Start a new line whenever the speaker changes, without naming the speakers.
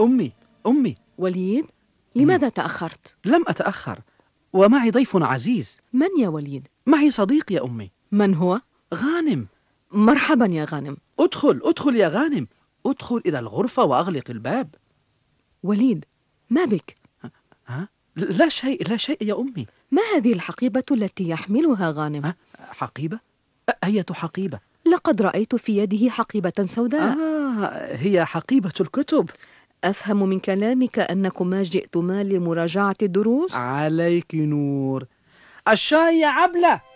أمي.
وليد، لماذا تأخرت؟
لم أتأخر، ومعي ضيف عزيز.
من يا وليد؟
معي صديق يا أمي.
من هو؟
غانم.
مرحبا يا غانم.
ادخل يا غانم، ادخل إلى الغرفة وأغلق الباب.
وليد، ما بك؟
ها؟ لا شيء يا أمي.
ما هذه الحقيبة التي يحملها غانم؟
حقيبة؟ أية حقيبة؟
لقد رأيت في يده حقيبة سوداء.
هي حقيبة الكتب.
أفهم من كلامك أنكما جئتما لمراجعة الدروس؟
عليك نور. الشاي يا عبلة.